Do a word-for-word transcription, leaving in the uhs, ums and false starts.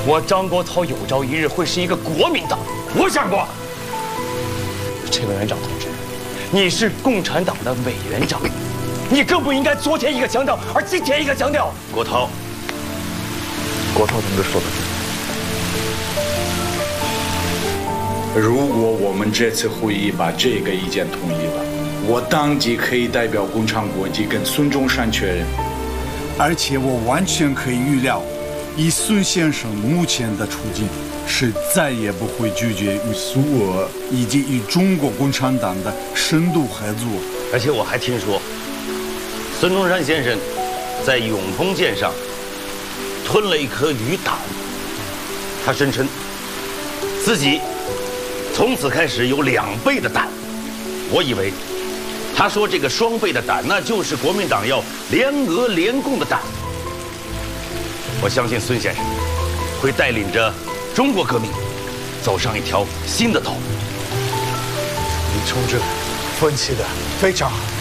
我张国焘有朝一日会是一个国民党，我想过。陈委员长同志，你是共产党的委员长，你更不应该昨天一个强调，而今天一个强调。国焘， 国焘同志说的对。如果我们这次会议把这个意见统一了，我当即可以代表工厂国际跟孙中山确认， 而且我完全可以预料，以孙先生目前的处境，是再也不会拒绝与苏俄以及与中国共产党的深度合作。 而且我还听说，孙中山先生在永丰舰上吞了一颗鱼胆，他声称自己从此开始有两倍的胆。我以为他说这个双倍的胆，那就是国民党要联俄联共的胆。我相信孙先生会带领着中国革命走上一条新的道路。 李同志分析的非常好。